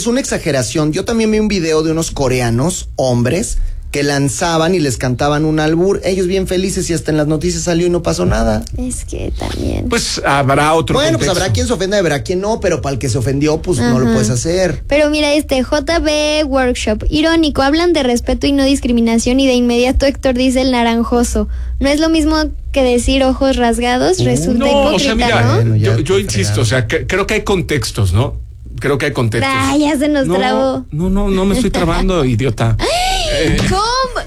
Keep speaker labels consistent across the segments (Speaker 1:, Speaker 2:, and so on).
Speaker 1: es una exageración. Yo también vi un video de unos coreanos, hombres, que lanzaban y les cantaban un albur, ellos bien felices y hasta en las noticias salió y no pasó nada.
Speaker 2: Es que también.
Speaker 3: Pues habrá otro
Speaker 1: Bueno,
Speaker 3: contexto.
Speaker 1: pues habrá quien se ofenda, habrá quien no, pero para el que se ofendió, pues no lo puedes hacer.
Speaker 2: Pero mira, JB Workshop, irónico, hablan de respeto y no discriminación y de inmediato Héctor dice el naranjoso. No es lo mismo que decir ojos rasgados, resulta hipócrita,
Speaker 3: o sea, mira,
Speaker 2: ¿no?
Speaker 1: Bueno, ya
Speaker 3: yo
Speaker 1: te
Speaker 3: insisto, o sea, creo que hay contextos, ¿no? Creo que hay contextos.
Speaker 2: Ya se nos trabó.
Speaker 3: No me estoy trabando, idiota.
Speaker 2: ¿Cómo?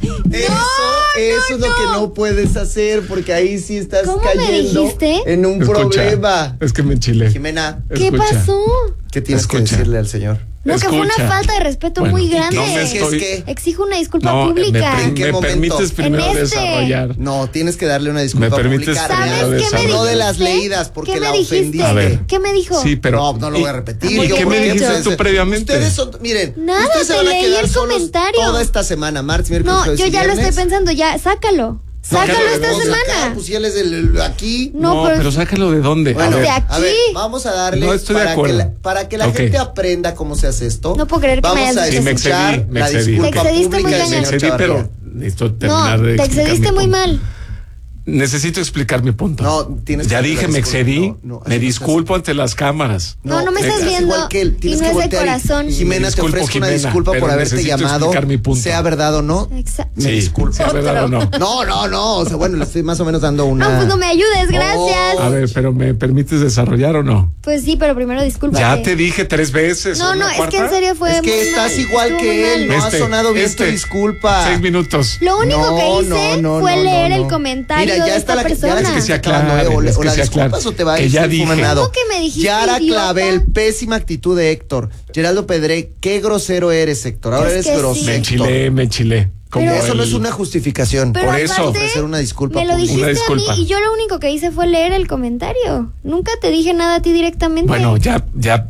Speaker 1: Eso es lo que no puedes hacer, porque ahí sí estás
Speaker 2: ¿Cómo me
Speaker 1: cayendo
Speaker 2: dijiste?
Speaker 1: en un problema.
Speaker 3: Es que me enchilé.
Speaker 1: Jimena,
Speaker 2: ¿Qué
Speaker 3: Escucha.
Speaker 2: pasó?
Speaker 1: ¿qué tienes que
Speaker 3: Escucha.
Speaker 1: decirle al señor?
Speaker 2: No, que fue una
Speaker 3: Escucha.
Speaker 2: falta de respeto
Speaker 3: Bueno,
Speaker 2: muy grande.
Speaker 3: no me estoy-
Speaker 1: Es que
Speaker 2: Exijo una disculpa
Speaker 3: No,
Speaker 2: pública.
Speaker 1: ¿En qué
Speaker 3: me
Speaker 1: momento?
Speaker 3: permites primero
Speaker 2: En este.
Speaker 3: desarrollar.
Speaker 1: No, tienes que darle una disculpa
Speaker 3: ¿Me permites
Speaker 1: pública.
Speaker 3: primero
Speaker 2: ¿Sabes qué me
Speaker 3: desarrollar?
Speaker 2: dijiste?
Speaker 1: No de las leídas, porque
Speaker 2: ¿Qué
Speaker 1: la
Speaker 2: me dijiste?
Speaker 1: ofendiste.
Speaker 3: A ver.
Speaker 2: ¿Qué me dijo?
Speaker 3: Sí, pero.
Speaker 1: No lo voy a repetir.
Speaker 3: ¿Y
Speaker 1: Yo
Speaker 3: qué me
Speaker 1: creo que
Speaker 3: dijiste
Speaker 1: ustedes-
Speaker 3: tú previamente?
Speaker 1: Ustedes son, miren,
Speaker 2: Nada,
Speaker 1: ustedes se
Speaker 2: te
Speaker 1: van a
Speaker 2: leí
Speaker 1: quedar
Speaker 2: el
Speaker 1: solos
Speaker 2: comentario.
Speaker 1: toda esta semana, martes, miércoles,
Speaker 2: No,
Speaker 1: jueves
Speaker 2: yo
Speaker 1: y
Speaker 2: ya lo
Speaker 1: viernes.
Speaker 2: estoy pensando, ya, sácalo. Sácalo
Speaker 3: Sácalo,
Speaker 2: esta
Speaker 3: vamos a
Speaker 2: semana.
Speaker 1: Pues si él es el aquí.
Speaker 2: No,
Speaker 3: pero sácalo de dónde.
Speaker 1: Bueno,
Speaker 2: de
Speaker 3: a ver,
Speaker 2: aquí.
Speaker 1: a ver, vamos a darle
Speaker 3: No estoy de
Speaker 1: para,
Speaker 3: acuerdo.
Speaker 1: para que la
Speaker 3: Ok.
Speaker 1: gente aprenda cómo se hace esto.
Speaker 2: No puedo creer que me
Speaker 1: vamos
Speaker 2: hayas
Speaker 1: a
Speaker 2: dicho
Speaker 3: Sí, me
Speaker 1: escuchar
Speaker 3: excedí, me
Speaker 1: la
Speaker 3: excedí.
Speaker 1: disculpa
Speaker 2: Te excediste muy
Speaker 1: pública del
Speaker 2: cañón.
Speaker 3: me
Speaker 1: señor
Speaker 3: excedí, pero
Speaker 1: Chavarría.
Speaker 3: necesito terminar
Speaker 2: No,
Speaker 3: de
Speaker 2: te
Speaker 3: explicar
Speaker 2: excediste
Speaker 3: mi
Speaker 2: muy
Speaker 3: punto.
Speaker 2: mal.
Speaker 3: Necesito explicar mi punto.
Speaker 1: No, tienes que
Speaker 3: Ya
Speaker 1: pedir
Speaker 3: dije,
Speaker 1: la
Speaker 3: me
Speaker 1: disculpa.
Speaker 3: excedí.
Speaker 1: No, así
Speaker 3: Me
Speaker 1: no se
Speaker 3: disculpo ante las cámaras.
Speaker 2: No me estás
Speaker 1: es
Speaker 2: viendo.
Speaker 1: igual que él,
Speaker 2: Y
Speaker 1: tienes
Speaker 2: no
Speaker 1: que
Speaker 2: es de
Speaker 1: voltear y-
Speaker 2: corazón.
Speaker 1: Jimena, te
Speaker 3: Disculpo,
Speaker 1: ofrezco una
Speaker 3: Jimena,
Speaker 1: disculpa por
Speaker 3: pero
Speaker 1: haberte
Speaker 3: necesito
Speaker 1: llamado,
Speaker 3: explicar mi punto.
Speaker 1: sea verdad o no.
Speaker 2: Exacto.
Speaker 1: Me
Speaker 3: Sí,
Speaker 1: disculpo.
Speaker 3: sea verdad o no.
Speaker 1: No, o sea, bueno, le estoy más o menos dando una...
Speaker 2: No, pues no me ayudes, gracias.
Speaker 3: A ver, pero ¿me permites desarrollar o no?
Speaker 2: Pues sí, pero primero discúlpate.
Speaker 3: Ya te dije 3 veces.
Speaker 2: No,
Speaker 3: ¿o una
Speaker 2: es que en
Speaker 3: cuarta?
Speaker 2: serio fue
Speaker 1: Es que
Speaker 2: muy
Speaker 1: estás
Speaker 2: mal,
Speaker 1: igual
Speaker 2: estuvo
Speaker 1: que
Speaker 2: muy
Speaker 1: él,
Speaker 2: mal.
Speaker 1: no ha sonado bien tu disculpa.
Speaker 3: 6 minutos.
Speaker 2: Lo único
Speaker 1: No,
Speaker 2: que hice
Speaker 1: no,
Speaker 2: fue
Speaker 1: no,
Speaker 2: leer
Speaker 1: no.
Speaker 2: el comentario
Speaker 1: Mira, ya
Speaker 2: de
Speaker 1: está
Speaker 2: esta
Speaker 1: la ya
Speaker 2: persona.
Speaker 1: la
Speaker 3: Es que se
Speaker 1: acabando,
Speaker 3: aclare,
Speaker 1: o
Speaker 3: es que
Speaker 1: la
Speaker 3: se aclare.
Speaker 1: disculpas o te va a
Speaker 3: Que
Speaker 1: ir
Speaker 3: ya dije.
Speaker 1: fumando.
Speaker 2: ¿Cómo que me dijiste,
Speaker 1: Yara
Speaker 2: idiota?
Speaker 1: Clavel, pésima actitud de Héctor. Geraldo Pedré, qué grosero eres, Héctor. Ahora
Speaker 2: Es
Speaker 1: eres
Speaker 2: que sí.
Speaker 1: grosero.
Speaker 3: Me enchilé. Como
Speaker 2: Pero
Speaker 1: Eso no
Speaker 3: el-
Speaker 1: es una justificación.
Speaker 2: Pero
Speaker 3: Por eso,
Speaker 2: aparte,
Speaker 1: ofrecer una disculpa
Speaker 2: me lo
Speaker 1: pública.
Speaker 2: dijiste
Speaker 3: Una
Speaker 2: a
Speaker 3: disculpa.
Speaker 2: mí y yo lo único que hice fue leer el comentario. Nunca te dije nada a ti directamente.
Speaker 3: Bueno, ya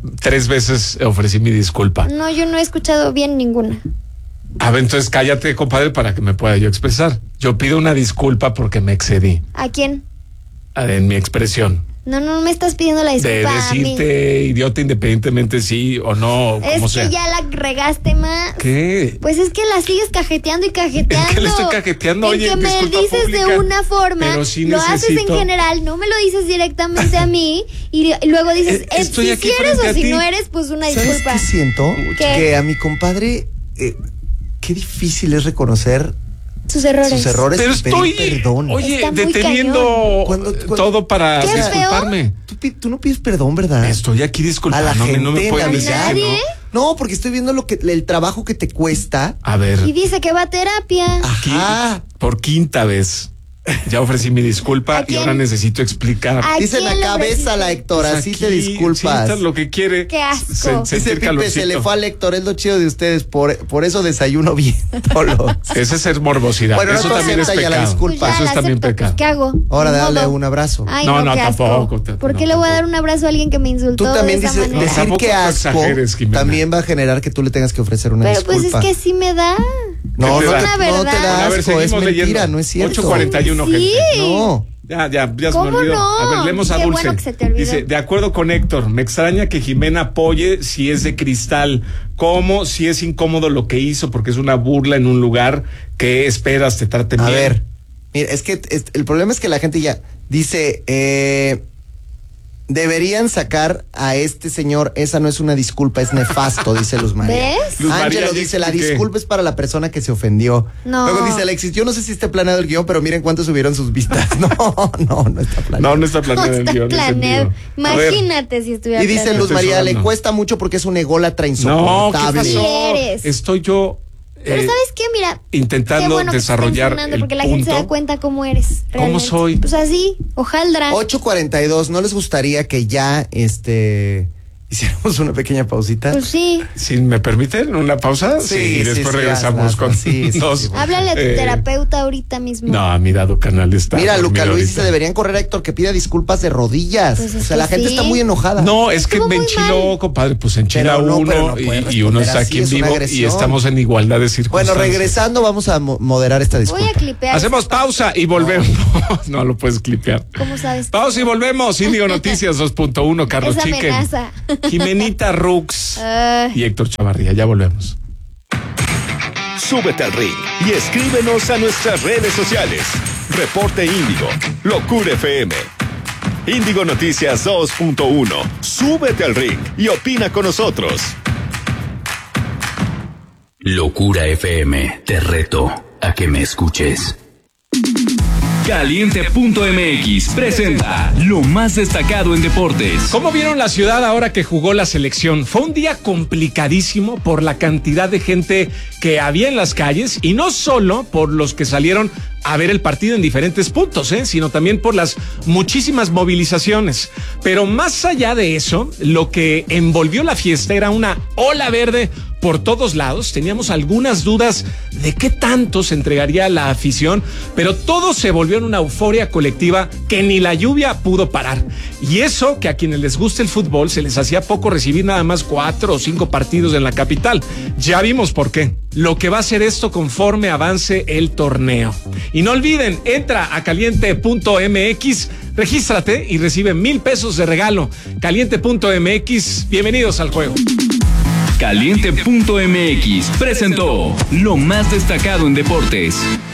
Speaker 3: 3 veces ofrecí mi disculpa.
Speaker 2: No, yo no he escuchado bien ninguna.
Speaker 3: A ver, entonces cállate, compadre, para que me pueda yo expresar. Yo pido una disculpa porque me excedí
Speaker 2: ¿A quién?
Speaker 3: en mi expresión.
Speaker 2: No me estás pidiendo la
Speaker 3: De
Speaker 2: disculpa a mí.
Speaker 3: decirte idiota independientemente sí o no, como
Speaker 2: Es
Speaker 3: sea.
Speaker 2: que ya la regaste más.
Speaker 3: ¿Qué?
Speaker 2: Pues es que la sigues cajeteando y cajeteando.
Speaker 3: ¿En qué le estoy cajeteando?
Speaker 2: En
Speaker 3: Oye,
Speaker 2: que me
Speaker 3: disculpa
Speaker 2: dices
Speaker 3: pública.
Speaker 2: de una forma,
Speaker 3: Pero sí
Speaker 2: lo haces en
Speaker 3: necesito-
Speaker 2: general, no me lo dices directamente a mí y luego dices,
Speaker 3: Estoy
Speaker 2: si
Speaker 3: aquí
Speaker 2: sí eres
Speaker 3: frente
Speaker 2: o
Speaker 3: a
Speaker 2: si
Speaker 3: ti.
Speaker 2: no eres, pues una
Speaker 1: ¿Sabes
Speaker 2: disculpa.
Speaker 1: qué siento?
Speaker 2: ¿Qué?
Speaker 1: Que a mi compadre, qué difícil es reconocer
Speaker 2: Sus errores.
Speaker 1: sus errores
Speaker 3: Pero
Speaker 1: y pedir
Speaker 3: estoy,
Speaker 1: perdón.
Speaker 3: oye,
Speaker 2: Está muy
Speaker 3: deteniendo
Speaker 1: Cuando-
Speaker 3: todo para
Speaker 2: Qué feo.
Speaker 3: disculparme.
Speaker 1: Tú no pides perdón, ¿verdad?
Speaker 3: Estoy aquí
Speaker 1: A la
Speaker 3: disculpándome,
Speaker 1: gente,
Speaker 3: no me
Speaker 1: en
Speaker 3: pueden
Speaker 1: la
Speaker 3: decir
Speaker 1: vida.
Speaker 3: que no.
Speaker 2: ¿Nadie?
Speaker 1: No, porque estoy viendo el trabajo que te cuesta.
Speaker 3: A ver,
Speaker 2: Y dice que va a terapia.
Speaker 1: Ajá.
Speaker 3: por 5ª vez. Ya ofrecí mi disculpa
Speaker 2: ¿A
Speaker 3: y
Speaker 2: quién?
Speaker 3: ahora necesito explicar.
Speaker 2: ¿A
Speaker 1: Dicen
Speaker 2: quién le
Speaker 1: acá,
Speaker 2: ofreciste?
Speaker 1: bésala, Héctor,
Speaker 3: Pues
Speaker 1: así
Speaker 3: aquí,
Speaker 1: te disculpas.
Speaker 3: sí, es lo que quiere.
Speaker 2: Qué asco.
Speaker 1: Dice
Speaker 3: Sentir
Speaker 1: Pipe, se
Speaker 3: calorcito.
Speaker 1: le fue al Héctor, es lo chido de ustedes, por eso desayuno bien. Tolo.
Speaker 3: Ese es ser morbosidad.
Speaker 1: Bueno, no
Speaker 3: Eso
Speaker 1: te
Speaker 3: también es
Speaker 1: acepta ya la
Speaker 3: pecado.
Speaker 1: disculpa.
Speaker 2: Pues ya
Speaker 3: Eso
Speaker 2: la
Speaker 3: es también
Speaker 2: acepto,
Speaker 3: pecado.
Speaker 2: pues, ¿qué hago?
Speaker 1: Ahora
Speaker 2: Ni
Speaker 1: dale
Speaker 2: modo.
Speaker 1: un abrazo.
Speaker 2: Ay,
Speaker 3: No,
Speaker 2: no,
Speaker 3: no,
Speaker 2: qué asco.
Speaker 3: tampoco,
Speaker 2: ¿Por qué
Speaker 3: no,
Speaker 2: le voy a dar
Speaker 3: tampoco.
Speaker 2: un abrazo a alguien que me insultó
Speaker 1: Tú también
Speaker 2: de esa
Speaker 1: dices,
Speaker 2: manera?
Speaker 1: decir
Speaker 3: Tampoco
Speaker 1: que
Speaker 3: te
Speaker 1: asco
Speaker 3: exageres, Jimena.
Speaker 1: también va a generar que tú le tengas que ofrecer una
Speaker 2: Pero pues
Speaker 1: disculpa.
Speaker 2: es que sí me da.
Speaker 1: No,
Speaker 3: ¿Qué
Speaker 1: no
Speaker 3: te
Speaker 1: te,
Speaker 3: da?
Speaker 1: no te
Speaker 2: Verdad.
Speaker 1: da
Speaker 3: A ver,
Speaker 1: asco, es
Speaker 3: seguimos
Speaker 1: mentira,
Speaker 3: leyendo.
Speaker 1: no es cierto.
Speaker 3: 8:41,
Speaker 2: Sí.
Speaker 3: gente.
Speaker 1: No.
Speaker 3: Ya se me
Speaker 2: ¿Cómo
Speaker 3: olvidó.
Speaker 2: no?
Speaker 3: A ver, leemos a
Speaker 2: Qué
Speaker 3: Dulce.
Speaker 2: bueno que se te olvidó.
Speaker 3: Dice, de acuerdo con Héctor, me extraña que Jimena apoye si es de cristal. ¿Cómo? Si es incómodo lo que hizo porque es una burla en un lugar que esperas te traten
Speaker 1: A
Speaker 3: bien.
Speaker 1: ver, mira, es que el problema es que la gente ya dice, deberían sacar a este señor, esa no es una disculpa, es nefasto, dice Luz María.
Speaker 2: ¿Ves?
Speaker 3: Luz María,
Speaker 1: Ángelo
Speaker 3: ya
Speaker 1: dice, la
Speaker 3: expliqué.
Speaker 1: disculpa es para la persona que se ofendió.
Speaker 2: No.
Speaker 1: Luego dice Alexis, yo no sé si está planeado el guión, pero miren cuánto subieron sus vistas. No está planeado.
Speaker 3: No está planeado el
Speaker 2: Está
Speaker 3: guión. es en
Speaker 2: planeado.
Speaker 3: vivo. A ver,
Speaker 2: Imagínate si estuviera
Speaker 1: Y dice
Speaker 2: planeado.
Speaker 1: Luz María, le
Speaker 3: sudando.
Speaker 1: cuesta mucho porque es un ególatra
Speaker 3: No, ¿qué
Speaker 1: insoportable.
Speaker 2: Sí
Speaker 3: pasó?
Speaker 2: eres.
Speaker 3: Estoy yo
Speaker 2: Pero ¿sabes qué? Mira,
Speaker 3: intentando
Speaker 2: qué bueno que te está
Speaker 3: desarrollar
Speaker 2: funcionando,
Speaker 3: el
Speaker 2: porque la gente se da
Speaker 3: punto.
Speaker 2: cuenta cómo eres.
Speaker 3: ¿Cómo
Speaker 2: realmente.
Speaker 3: soy?
Speaker 2: Pues así, hojaldra.
Speaker 1: 8:42, ¿no les gustaría que ya hiciéramos una pequeña pausita?
Speaker 2: Pues sí.
Speaker 3: Si me permiten una pausa, sí, y después regresamos
Speaker 1: hazla,
Speaker 3: con
Speaker 1: sí,
Speaker 3: dos.
Speaker 1: sí.
Speaker 2: Háblale a tu terapeuta ahorita mismo.
Speaker 3: No, mi dado canal está.
Speaker 1: Mira, Luca
Speaker 3: dormido
Speaker 1: Luis
Speaker 3: ahorita.
Speaker 1: dice, deberían correr a Héctor que pida disculpas de rodillas.
Speaker 2: Pues es
Speaker 1: o sea,
Speaker 2: que
Speaker 1: la gente
Speaker 2: sí.
Speaker 1: está muy enojada.
Speaker 3: No, es que
Speaker 2: Estuvo
Speaker 3: me
Speaker 2: muy
Speaker 3: enchiló,
Speaker 2: mal.
Speaker 3: compadre, pues enchila
Speaker 1: Pero no,
Speaker 3: uno
Speaker 1: pero no puede
Speaker 3: y uno
Speaker 1: responder
Speaker 3: está
Speaker 1: así,
Speaker 3: aquí en
Speaker 1: es una
Speaker 3: vivo y
Speaker 1: agresión.
Speaker 3: estamos en igualdad de circunstancias.
Speaker 1: Bueno, regresando vamos a moderar esta
Speaker 2: Voy
Speaker 1: disculpa.
Speaker 2: a clipear.
Speaker 3: Hacemos pausa y volvemos. No lo puedes clipear.
Speaker 2: ¿Cómo sabes?
Speaker 3: Pausa y volvemos. Índigo Noticias 2.1, Carlos
Speaker 2: Esa
Speaker 3: Chicken.
Speaker 2: amenaza.
Speaker 3: Jimenita Rux y Héctor Chavarría. Ya volvemos.
Speaker 4: Súbete al ring y escríbenos a nuestras redes sociales. Reporte Índigo, Locura FM. Índigo Noticias 2.1. Súbete al ring y opina con nosotros.
Speaker 5: Locura FM, te reto a que me escuches. Caliente.mx presenta lo más destacado en deportes.
Speaker 3: ¿Cómo vieron la ciudad ahora que jugó la selección? Fue un día complicadísimo por la cantidad de gente que había en las calles y no solo por los que salieron a ver el partido en diferentes puntos, sino también por las muchísimas movilizaciones. Pero más allá de eso, lo que envolvió la fiesta era una ola verde por todos lados. Teníamos algunas dudas de qué tanto se entregaría la afición, pero todo se volvió en una euforia colectiva que ni la lluvia pudo parar. Y eso que a quienes les gusta el fútbol se les hacía poco recibir nada más 4 o 5 partidos en la capital. Ya vimos por qué. Lo que va a ser esto conforme avance el torneo. Y no olviden, entra a caliente.mx, regístrate y recibe $1,000 de regalo. Caliente.mx, bienvenidos al juego.
Speaker 5: Caliente.mx presentó lo más destacado en deportes.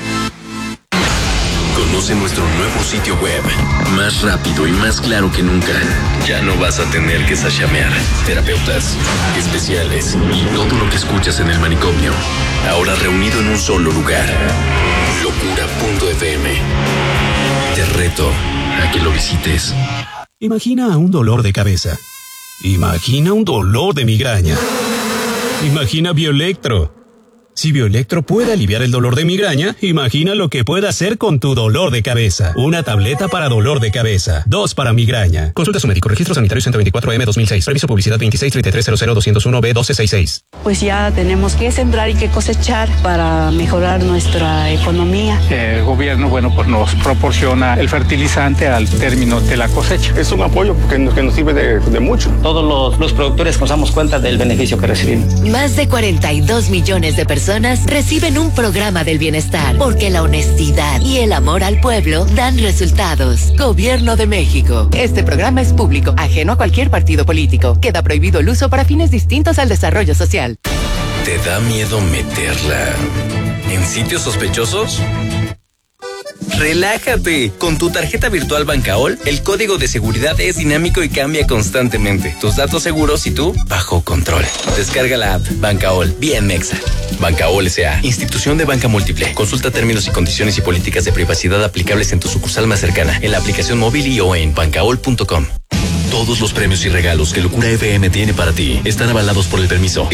Speaker 5: Conoce nuestro nuevo sitio web, más rápido y más claro que nunca. Ya no vas a tener que sashamear. Terapeutas, especiales y todo lo que escuchas en el manicomio, ahora reunido en un solo lugar. Locura.fm. Te reto a que lo visites.
Speaker 6: Imagina un dolor de cabeza. Imagina un dolor de migraña. Imagina Bioelectro. Si Bioelectro puede aliviar el dolor de migraña, imagina lo que puede hacer con tu dolor de cabeza. Una tableta para dolor de cabeza, 2 para migraña. Consulta a su médico. Registro sanitario 124M 2006. Permiso publicidad 2633000201B1266.
Speaker 7: Pues ya tenemos que sembrar y que cosechar para mejorar nuestra economía.
Speaker 8: El gobierno, pues nos proporciona el fertilizante al término de la cosecha.
Speaker 9: Es un apoyo que nos sirve de mucho.
Speaker 10: Todos los productores nos damos cuenta del beneficio que recibimos.
Speaker 11: Más de 42 millones de personas reciben un programa del bienestar, porque la honestidad y el amor al pueblo dan resultados. Gobierno de México. Este programa es público, ajeno a cualquier partido político. Queda prohibido el uso para fines distintos al desarrollo social.
Speaker 5: ¿Te da miedo meterla en sitios sospechosos? Relájate. Con tu tarjeta virtual Bancaol, el código de seguridad es dinámico y cambia constantemente. Tus datos seguros y tú bajo control. Descarga la app Bancaol, bien mexa. Bancaol S.A., institución de banca múltiple. Consulta términos y condiciones y políticas de privacidad aplicables en tu sucursal más cercana, en la aplicación móvil y o en bancaol.com. Todos los premios y regalos que Locura FM tiene para ti están avalados por el permiso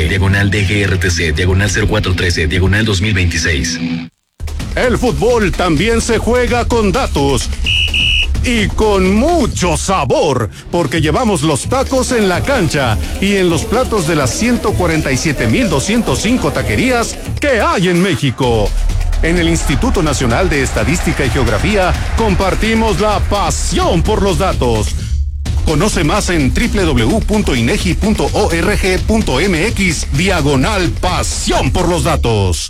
Speaker 5: SG/DGRTC/0413/2026.
Speaker 4: El fútbol también se juega con datos y con mucho sabor, porque llevamos los tacos en la cancha y en los platos de las 147,205 taquerías que hay en México. En el Instituto Nacional de Estadística y Geografía compartimos la pasión por los datos. Conoce más en www.inegi.org.mx/pasión por los datos.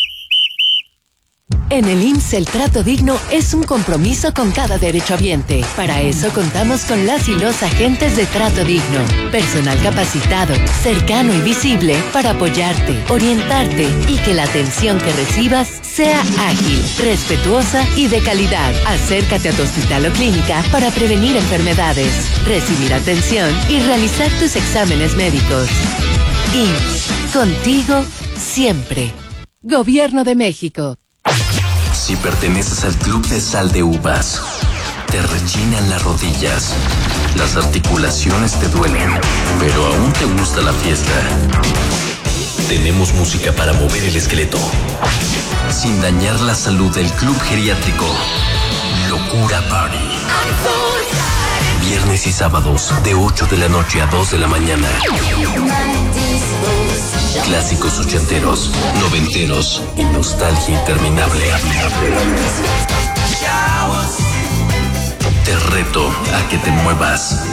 Speaker 11: En el IMSS el trato digno es un compromiso con cada derechohabiente. Para eso contamos con las y los agentes de trato digno. Personal capacitado, cercano y visible para apoyarte, orientarte y que la atención que recibas sea ágil, respetuosa y de calidad. Acércate a tu hospital o clínica para prevenir enfermedades, recibir atención y realizar tus exámenes médicos. IMSS, contigo siempre. Gobierno de México.
Speaker 5: Si perteneces al Club de Sal de Uvas, te rechinan las rodillas, las articulaciones te duelen, pero aún te gusta la fiesta. Tenemos música para mover el esqueleto, sin dañar la salud del Club Geriátrico. Locura Party. Viernes y sábados, de 8 de la noche a 2 de la mañana. Clásicos ochenteros, noventeros y nostalgia interminable. Te reto a que te muevas.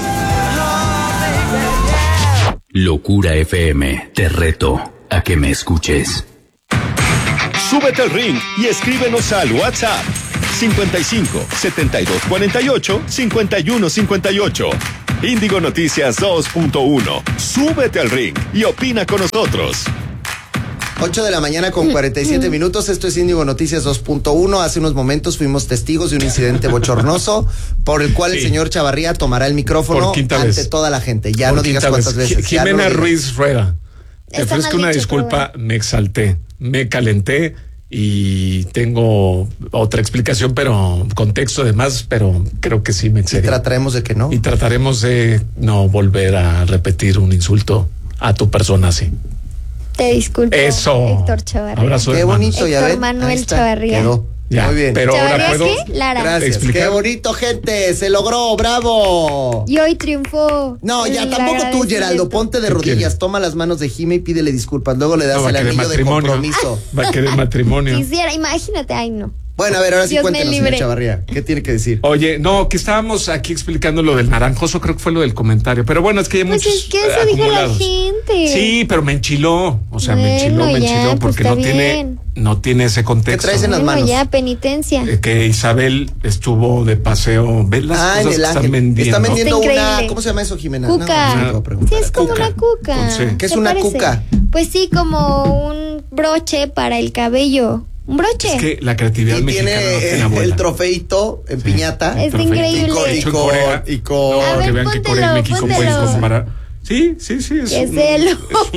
Speaker 5: Locura FM, te reto a que me escuches.
Speaker 4: Súbete al ring y escríbenos al WhatsApp 55 72 48 51 58. Índigo Noticias 2.1. Súbete al ring y opina con nosotros.
Speaker 1: 8 de la mañana con 47 minutos. Esto es Índigo Noticias 2.1. Hace unos momentos fuimos testigos de un incidente bochornoso por el cual el señor Chavarría tomará el micrófono ante toda la gente. Ya no digas cuántas veces.
Speaker 3: Jimena Ruiz Rueda, te ofrezco una disculpa. Me exalté, me calenté y tengo otra explicación, pero contexto además, pero creo que sí me excedí.
Speaker 1: Y trataremos de que no.
Speaker 3: Y trataremos de no volver a repetir un insulto a tu persona así.
Speaker 2: Te disculpo, Héctor Chavarría.
Speaker 3: Abrazo,
Speaker 1: qué bonito, ya ven.
Speaker 2: Héctor Manuel Chavarría.
Speaker 1: Quedó.
Speaker 3: Ya,
Speaker 1: muy bien.
Speaker 3: Pero ahora puedo.
Speaker 2: ¿Qué? Lara.
Speaker 1: Gracias.
Speaker 3: ¿explicar?
Speaker 1: Qué bonito, gente. Se logró. ¡Bravo!
Speaker 2: Y hoy triunfó.
Speaker 1: No, ya tampoco tú, Geraldo. Ponte de rodillas,
Speaker 3: quieres?
Speaker 1: toma las manos de Jime y pídele disculpas. Luego le das el anillo de compromiso.
Speaker 3: Va a querer matrimonio.
Speaker 2: Quisiera, imagínate, ay no.
Speaker 1: Bueno, a ver, ahora sí
Speaker 2: Dios
Speaker 1: cuéntenos,
Speaker 2: me
Speaker 1: señor
Speaker 2: libre.
Speaker 1: Chavarría. ¿Qué tiene que decir?
Speaker 3: Oye, no, que estábamos aquí explicando lo del naranjoso, creo que fue lo del comentario. Pero bueno, es que hay
Speaker 2: Pues
Speaker 3: muchos
Speaker 2: es que eso dijo la
Speaker 3: acumulados.
Speaker 2: gente.
Speaker 3: Sí, pero me enchiló. O sea,
Speaker 2: Bueno,
Speaker 3: me enchiló
Speaker 2: ya,
Speaker 3: porque
Speaker 2: pues
Speaker 3: no
Speaker 2: está bien.
Speaker 3: tiene ese contexto.
Speaker 1: ¿Qué traes en las
Speaker 2: Bueno,
Speaker 1: manos?
Speaker 2: ya, penitencia.
Speaker 3: Que Isabel estuvo de paseo. ¿Ves las
Speaker 1: Ah, en
Speaker 3: cosas
Speaker 1: el
Speaker 3: que
Speaker 1: Ángel.
Speaker 3: están vendiendo?
Speaker 1: Está vendiendo
Speaker 2: Está
Speaker 1: una.
Speaker 2: increíble.
Speaker 1: ¿Cómo se llama eso, Jimena?
Speaker 2: Cuca.
Speaker 1: No, te voy a preguntar.
Speaker 2: Sí, es como
Speaker 3: Cuca.
Speaker 2: una cuca.
Speaker 3: Con C.
Speaker 1: ¿Qué es
Speaker 2: ¿Te
Speaker 1: una
Speaker 2: parece?
Speaker 1: cuca?
Speaker 2: Pues sí, como un broche para el cabello. Un broche.
Speaker 3: Es que la creatividad
Speaker 1: Y
Speaker 3: mexicana no tiene
Speaker 1: tiene
Speaker 3: abuela.
Speaker 1: el trofeito en piñata.
Speaker 2: Está increíble.
Speaker 3: Hecho en Corea.
Speaker 1: Y con-
Speaker 2: A
Speaker 3: No,
Speaker 2: ver,
Speaker 3: que vean que Corea y México pueden
Speaker 2: póntelo.
Speaker 3: comparar. Sí. Es
Speaker 2: Que se lo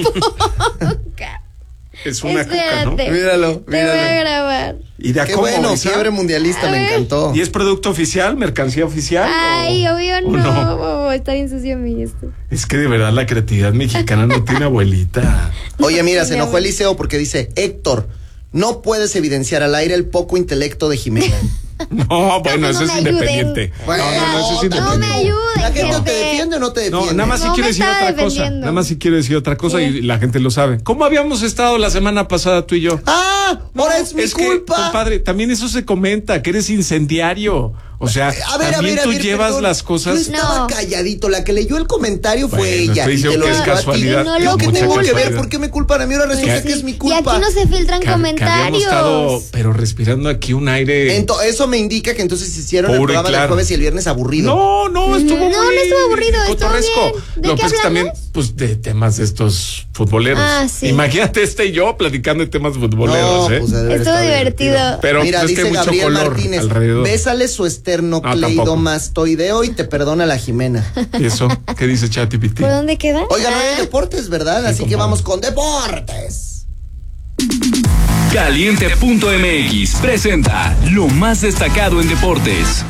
Speaker 3: es una cuca, ¿no?
Speaker 2: Espérate.
Speaker 1: Míralo,
Speaker 2: Te voy a
Speaker 1: míralo.
Speaker 2: grabar.
Speaker 3: ¿Y de a
Speaker 1: Qué
Speaker 3: cómo,
Speaker 1: bueno,
Speaker 3: Isa?
Speaker 1: fiebre mundialista,
Speaker 2: A
Speaker 1: me
Speaker 2: ver.
Speaker 1: encantó.
Speaker 3: ¿Y es producto oficial, mercancía oficial?
Speaker 2: Ay,
Speaker 3: o-
Speaker 2: obvio
Speaker 3: o
Speaker 2: no. Está bien sucio mi esto.
Speaker 3: Es que de verdad la creatividad mexicana no tiene abuelita.
Speaker 1: Oye, mira,
Speaker 2: Sí,
Speaker 1: se
Speaker 2: mi
Speaker 1: enojó
Speaker 2: abuela.
Speaker 1: Eliseo porque dice, Héctor, no puedes evidenciar al aire el poco intelecto de Jimena.
Speaker 3: No, bueno,
Speaker 2: No,
Speaker 3: eso
Speaker 2: no
Speaker 3: es
Speaker 2: me ayuden.
Speaker 3: independiente.
Speaker 1: Bueno,
Speaker 3: No, eso es
Speaker 2: No me
Speaker 3: independiente.
Speaker 2: ayuden.
Speaker 1: ¿La gente te
Speaker 2: gente.
Speaker 1: defiende o no te defiende?
Speaker 3: No, nada más si
Speaker 2: No
Speaker 3: quiero
Speaker 2: me
Speaker 3: decir
Speaker 2: estaba
Speaker 3: otra cosa.
Speaker 2: defendiendo.
Speaker 3: Nada más si quiero decir otra cosa
Speaker 2: ¿Qué?
Speaker 3: y la gente lo sabe. ¿Cómo habíamos estado la semana pasada tú y yo?
Speaker 1: ¡Ah! ¡Ahora es mi
Speaker 3: que,
Speaker 1: culpa!
Speaker 3: compadre, también eso se comenta, que eres incendiario. O sea, también tú llevas
Speaker 1: perdón.
Speaker 3: las cosas.
Speaker 1: Yo estaba
Speaker 2: No.
Speaker 1: calladito. La que leyó el comentario fue
Speaker 3: Bueno,
Speaker 1: ella.
Speaker 3: estoy
Speaker 1: Y te
Speaker 3: diciendo
Speaker 1: lo
Speaker 3: que es
Speaker 1: digo a ti.
Speaker 3: casualidad.
Speaker 2: No lo
Speaker 1: ¿Yo qué
Speaker 2: mucha
Speaker 1: tengo que ver?
Speaker 3: casualidad.
Speaker 1: ¿Por qué me culpan? A mí ahora resulta
Speaker 2: Pues
Speaker 1: que
Speaker 2: sí.
Speaker 1: es mi
Speaker 2: Y
Speaker 1: culpa.
Speaker 2: aquí no se filtran
Speaker 3: Que habíamos
Speaker 2: comentarios.
Speaker 3: estado, pero respirando aquí un aire.
Speaker 1: Eso me indica que entonces hicieron el
Speaker 3: Puro y
Speaker 1: programa del
Speaker 3: claro.
Speaker 1: jueves y el viernes aburrido.
Speaker 3: No, estuvo
Speaker 2: No,
Speaker 3: muy
Speaker 2: no estuvo aburrido, estuvo
Speaker 3: cotorresco.
Speaker 2: bien. ¿De
Speaker 3: Lo
Speaker 2: qué
Speaker 3: que es que también,
Speaker 2: hablamos?
Speaker 3: pues, de temas de estos futboleros.
Speaker 2: Ah, sí.
Speaker 3: Imagínate y yo platicando de temas futboleros,
Speaker 1: No,
Speaker 3: ¿eh?
Speaker 1: pues, debe haber
Speaker 2: Estuvo
Speaker 1: estado
Speaker 2: divertido.
Speaker 3: Pero
Speaker 1: Mira,
Speaker 3: pues, es que
Speaker 1: dice
Speaker 3: hay mucho
Speaker 1: Gabriel
Speaker 3: color
Speaker 1: Martínez,
Speaker 3: alrededor.
Speaker 1: bésale su
Speaker 3: tampoco.
Speaker 1: esternocleidomastoideo y te perdona la Jimena.
Speaker 3: ¿Y eso? ¿Qué dice ChatGPT?
Speaker 2: ¿Por dónde queda?
Speaker 1: Oigan, no hay deportes, ¿verdad? Así que
Speaker 3: compadre.
Speaker 1: vamos con deportes.
Speaker 12: Caliente.mx presenta lo más destacado en deportes.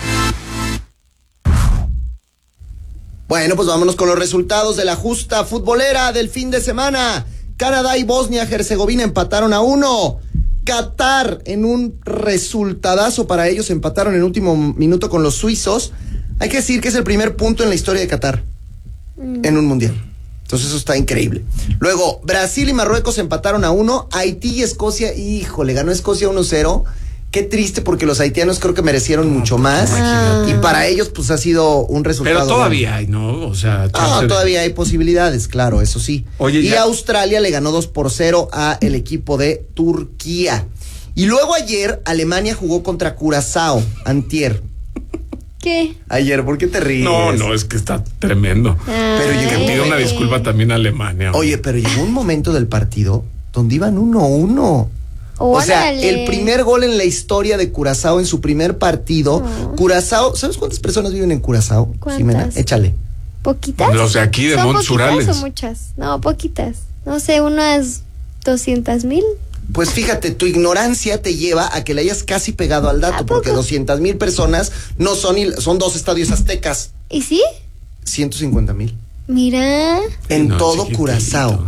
Speaker 1: Bueno, pues vámonos con los resultados de la justa futbolera del fin de semana. Canadá y Bosnia-Herzegovina empataron a 1. Qatar, en un resultadazo para ellos, empataron en último minuto con los suizos. Hay que decir que es el primer punto en la historia de Qatar en un mundial. Entonces eso está increíble. Luego, Brasil y Marruecos empataron a 1. Haití y Escocia, híjole, ganó Escocia 1-0. Qué triste porque los haitianos creo que merecieron mucho más.
Speaker 3: imagínate.
Speaker 1: Y para ellos pues ha sido un resultado.
Speaker 3: Pero todavía hay, ¿no? O sea, chance de-
Speaker 1: Todavía hay posibilidades, claro, eso sí.
Speaker 3: Oye,
Speaker 1: y
Speaker 3: ya-
Speaker 1: Australia le ganó 2-0 a el equipo de Turquía. Y luego ayer Alemania jugó contra Curazao, antier.
Speaker 2: ¿Qué?
Speaker 1: Ayer, ¿por qué te ríes?
Speaker 3: No, es que está tremendo.
Speaker 1: Pero
Speaker 3: Que
Speaker 1: llegó-
Speaker 3: pido una disculpa también a Alemania.
Speaker 1: Oye, pero llegó un momento del partido donde iban 1-1. O sea,
Speaker 2: Órale.
Speaker 1: el primer gol en la historia de Curazao en su primer partido. Curazao, ¿sabes cuántas personas viven en Curazao?
Speaker 2: ¿Cuántas?
Speaker 1: Jimena, échale.
Speaker 2: ¿Poquitas?
Speaker 3: Los de aquí, de
Speaker 2: ¿Son
Speaker 3: Montes
Speaker 2: poquitas
Speaker 3: Urales.
Speaker 2: o muchas? No, poquitas. No sé, unas 200,000.
Speaker 1: Pues fíjate, tu ignorancia te lleva a que le hayas casi pegado al dato, porque 200,000 personas no son, son 2 estadios aztecas.
Speaker 2: ¿Y sí?
Speaker 1: 150,000.
Speaker 2: Mira.
Speaker 1: En
Speaker 3: No,
Speaker 1: todo
Speaker 3: chiquitito.
Speaker 1: Curazao.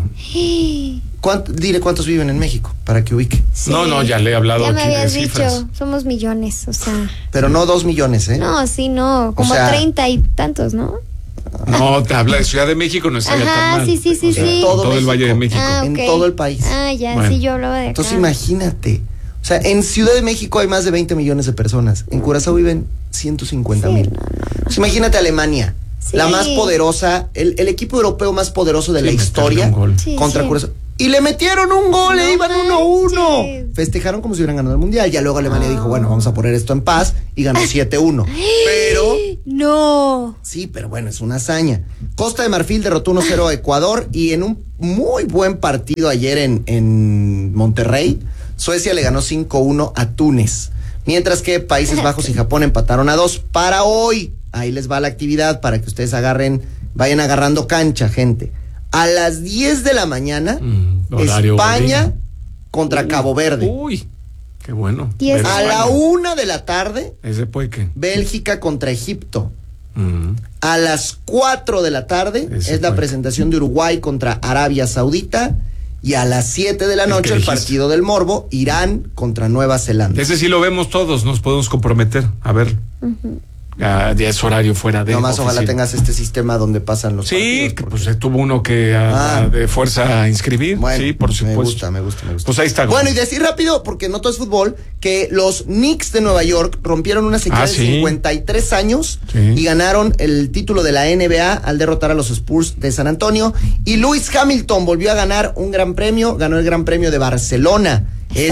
Speaker 1: Dile cuántos viven en México, para que ubique.
Speaker 2: Sí.
Speaker 3: No, ya le he hablado
Speaker 2: Ya me
Speaker 3: aquí de
Speaker 2: habías
Speaker 3: cifras.
Speaker 2: dicho, somos millones, o sea.
Speaker 1: Pero no 2 millones, ¿eh?
Speaker 2: No, sí, no, como
Speaker 1: sea-
Speaker 2: 30 y tantos, ¿no?
Speaker 3: No, te habla de Ciudad de México, no estaría tan
Speaker 2: Ajá,
Speaker 3: mal.
Speaker 2: sí, sí, sí,
Speaker 3: O sea,
Speaker 2: sí.
Speaker 1: todo
Speaker 3: todo el
Speaker 1: México.
Speaker 3: Valle de México.
Speaker 2: Ah,
Speaker 1: En
Speaker 2: ok.
Speaker 1: todo el país.
Speaker 2: Ah, ya,
Speaker 3: Bueno.
Speaker 2: sí, yo hablaba de acá.
Speaker 1: Entonces imagínate. O sea, en Ciudad de México hay más de 20 millones de personas. En Curazao viven 150,000. Pues imagínate Alemania,
Speaker 2: Sí.
Speaker 1: la más poderosa, el equipo europeo más poderoso de
Speaker 3: Sí,
Speaker 1: la
Speaker 3: meterle
Speaker 1: historia
Speaker 3: un gol.
Speaker 2: Sí,
Speaker 1: contra
Speaker 2: sí.
Speaker 1: Curazao. Y le metieron un gol,
Speaker 2: No
Speaker 1: iban 1-1.
Speaker 2: manches.
Speaker 1: Festejaron como si hubieran ganado el mundial. Ya luego Alemania dijo, bueno, vamos a poner esto en paz y ganó 7-1. Pero
Speaker 2: No.
Speaker 1: Sí, pero bueno, es una hazaña. Costa de Marfil derrotó 1-0 a Ecuador y en un muy buen partido ayer en Monterrey, Suecia le ganó 5-1 a Túnez. Mientras que Países Bajos y Japón empataron a 2. Para hoy, ahí les va la actividad para que ustedes vayan agarrando cancha, gente. A las 10 de la mañana, España contra Cabo Verde.
Speaker 3: Uy, qué bueno.
Speaker 1: A la 1 de la tarde,
Speaker 3: ese puede que.
Speaker 1: Bélgica contra Egipto. A las 4 de la tarde es la presentación de Uruguay contra Arabia Saudita. Y a las 7 de la noche el partido del morbo, Irán contra Nueva Zelanda.
Speaker 3: Ese sí lo vemos todos, nos podemos comprometer a ver. Ya es horario fuera de.
Speaker 1: Nomás ojalá tengas este sistema donde pasan los partidos.
Speaker 3: Sí, pues tuvo uno que de fuerza a inscribir. Bueno, sí, por supuesto.
Speaker 1: Me gusta.
Speaker 3: Pues ahí está.
Speaker 1: Bueno, y decir rápido, porque no todo es fútbol, que los Knicks de Nueva York rompieron una sequía de 53 años y ganaron el título de la NBA al derrotar a los Spurs de San Antonio. Y Lewis Hamilton volvió a ganar un gran premio, ganó el Gran Premio de Barcelona.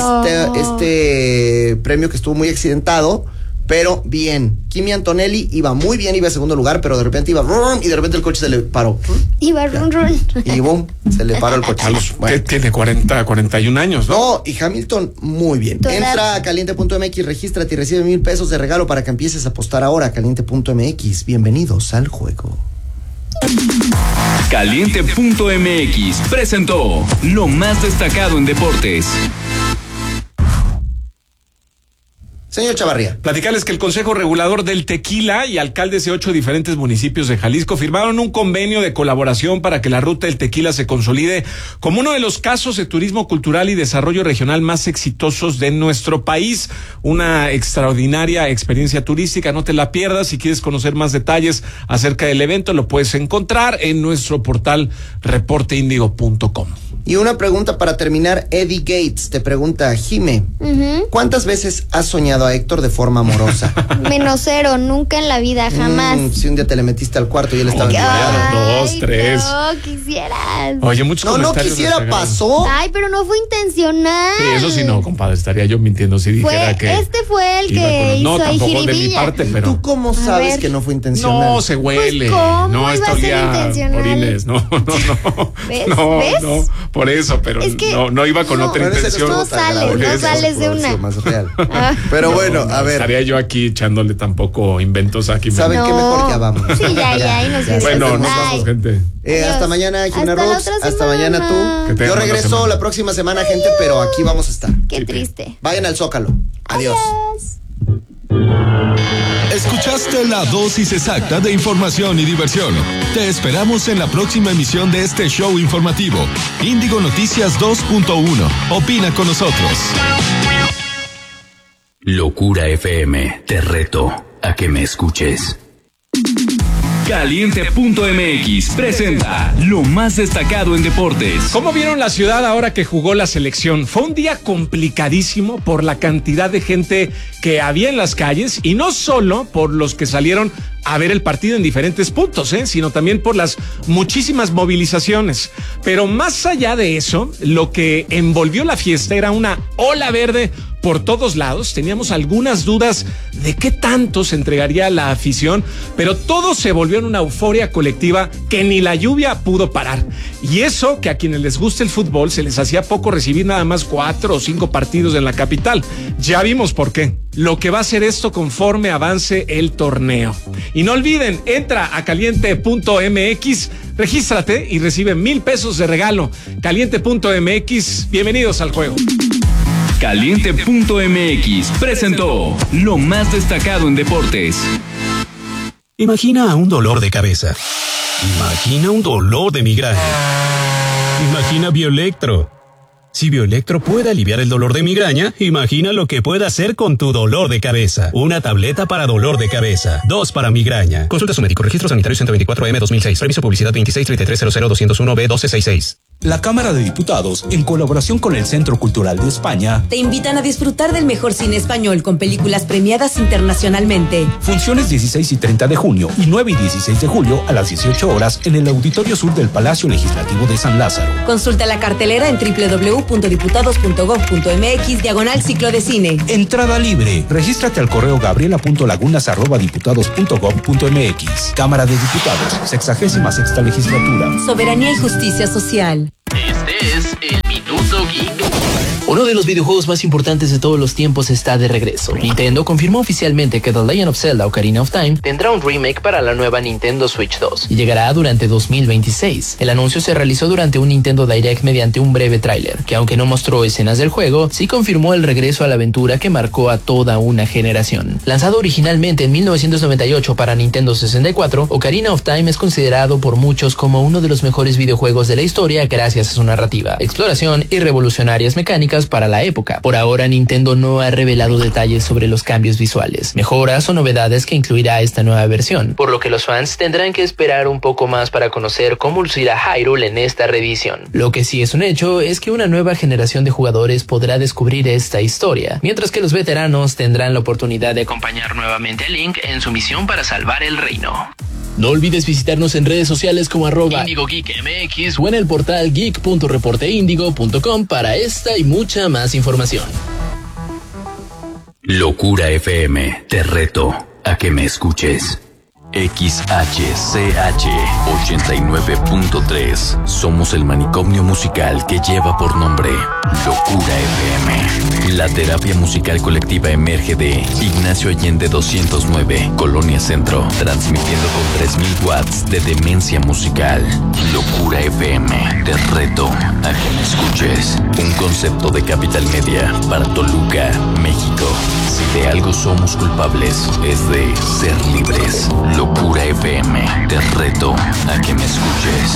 Speaker 1: Este premio que estuvo muy accidentado, pero bien. Kimi Antonelli iba muy bien, iba en segundo lugar, pero de repente iba y de repente el coche se le paró.
Speaker 2: Iba run.
Speaker 1: Y boom, se le paró el coche.
Speaker 3: Bueno. Tiene 41 años, ¿no?
Speaker 1: No, y Hamilton muy bien. Entra a caliente.mx, regístrate y recibe $1,000 de regalo para que empieces a apostar ahora. Caliente.mx, bienvenidos al juego.
Speaker 12: Caliente.mx presentó lo más destacado en deportes.
Speaker 1: Señor Chavarría.
Speaker 3: Platicarles que el Consejo Regulador del Tequila y alcaldes de 8 diferentes municipios de Jalisco firmaron un convenio de colaboración para que la ruta del tequila se consolide como uno de los casos de turismo cultural y desarrollo regional más exitosos de nuestro país. Una extraordinaria experiencia turística, no te la pierdas. Si quieres conocer más detalles acerca del evento, lo puedes encontrar en nuestro portal reporteindigo.com.
Speaker 1: Y una pregunta para terminar, Eddie Gates te pregunta, Jime, ¿cuántas veces has soñado a Héctor de forma amorosa?
Speaker 2: -0, nunca en la vida, jamás.
Speaker 1: Si un día te le metiste al cuarto y él estaba
Speaker 3: en 2, 3.
Speaker 2: No, quisieras.
Speaker 3: Oye, muchos comentarios.
Speaker 1: No quisiera, pasó.
Speaker 2: Ay, pero no fue intencional.
Speaker 3: Sí, eso sí no, compadre, estaría yo mintiendo si dijera que...
Speaker 2: Este fue el que hizo ahí jiribilla.
Speaker 3: De mi parte, pero...
Speaker 1: ¿Tú cómo sabes que no fue intencional?
Speaker 3: No, se huele.
Speaker 2: Pues, ¿cómo
Speaker 3: no,
Speaker 2: iba a ser intencional?
Speaker 3: Orines, no.
Speaker 2: ¿Ves?
Speaker 3: No, por eso, pero es que no iba con otra intención.
Speaker 2: No sales de una.
Speaker 1: Más real. Pero bueno, a ver.
Speaker 3: Estaría yo aquí echándole tampoco inventos aquí.
Speaker 1: ¿Saben qué mejor? Ya vamos.
Speaker 2: Sí, ya, y nos vemos.
Speaker 3: Bueno, nos vamos, gente.
Speaker 1: Hasta mañana, Gina Roots. Hasta mañana tú. Yo regreso la próxima semana, gente, pero aquí vamos a estar.
Speaker 2: Qué triste.
Speaker 1: Vayan al Zócalo. Adiós.
Speaker 4: Escuchaste la dosis exacta de información y diversión. Te esperamos en la próxima emisión de este show informativo. Índigo Noticias 2.1. Opina con nosotros.
Speaker 12: Locura FM, te reto a que me escuches. Caliente.mx presenta lo más destacado en deportes.
Speaker 3: ¿Cómo vieron la ciudad ahora que jugó la selección? Fue un día complicadísimo por la cantidad de gente que había en las calles y no solo por los que salieron a ver el partido en diferentes puntos, sino también por las muchísimas movilizaciones. Pero más allá de eso, lo que envolvió la fiesta era una ola verde por todos lados. Teníamos algunas dudas de qué tanto se entregaría la afición, pero todo se volvió en una euforia colectiva que ni la lluvia pudo parar. Y eso que a quienes les gusta el fútbol se les hacía poco recibir nada más 4 o 5 partidos en la capital. Ya vimos por qué. Lo que va a ser esto conforme avance el torneo. Y no olviden, entra a caliente.mx, regístrate y recibe $1,000 de regalo. Caliente.mx, bienvenidos al juego.
Speaker 12: Caliente.mx presentó lo más destacado en deportes.
Speaker 6: Imagina un dolor de cabeza. Imagina un dolor de migraña. Imagina Bioelectro. Si Bioelectro puede aliviar el dolor de migraña, imagina lo que puede hacer con tu dolor de cabeza. Una tableta para dolor de cabeza, 2 para migraña. Consulta a su médico. Registro sanitario 124M 2006. Permiso publicidad 2633000201B1266.
Speaker 13: La Cámara de Diputados, en colaboración con el Centro Cultural de España,
Speaker 14: te invitan a disfrutar del mejor cine español con películas premiadas internacionalmente.
Speaker 13: Funciones 16 y 30 de junio y 9 y 16 de julio a las 18 horas en el Auditorio Sur del Palacio Legislativo de San Lázaro.
Speaker 14: Consulta la cartelera en www.diputados.gov.mx/ciclo de cine.
Speaker 13: Entrada libre. Regístrate al correo gabriela.lagunas@diputados.gov.mx. Cámara de Diputados, 66ª legislatura.
Speaker 14: Soberanía y justicia social.
Speaker 15: Este es el Minuto Geek. Uno de los videojuegos más importantes de todos los tiempos está de regreso. Nintendo confirmó oficialmente que The Legend of Zelda Ocarina of Time tendrá un remake para la nueva Nintendo Switch 2 y llegará durante 2026. El anuncio se realizó durante un Nintendo Direct mediante un breve tráiler, que aunque no mostró escenas del juego, sí confirmó el regreso a la aventura que marcó a toda una generación. Lanzado originalmente en 1998 para Nintendo 64, Ocarina of Time es considerado por muchos como uno de los mejores videojuegos de la historia gracias a su narrativa, exploración y revolucionarias mecánicas para la época. Por ahora, Nintendo no ha revelado detalles sobre los cambios visuales, mejoras o novedades que incluirá esta nueva versión, por lo que los fans tendrán que esperar un poco más para conocer cómo lucirá Hyrule en esta reedición. Lo que sí es un hecho es que una nueva generación de jugadores podrá descubrir esta historia, mientras que los veteranos tendrán la oportunidad de acompañar nuevamente a Link en su misión para salvar el reino. No olvides visitarnos en redes sociales como @IndigoGeekMX o en el portal geek.reporteindigo.com para esta y mucha más información.
Speaker 12: Locura FM, te reto a que me escuches. XHCH 89.3. Somos el manicomio musical que lleva por nombre Locura FM. La terapia musical colectiva emerge de Ignacio Allende 209, Colonia Centro, transmitiendo con 3000 watts de demencia musical. Locura FM, te reto a que me escuches. Un concepto de Capital Media para Toluca, México. Si de algo somos culpables, es de ser libres. Locura FM, te reto a que me escuches.